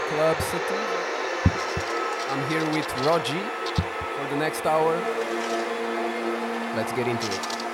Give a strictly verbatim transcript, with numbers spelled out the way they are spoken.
Club Sativa. I'm here with Rogi for the next hour. Let's get into it.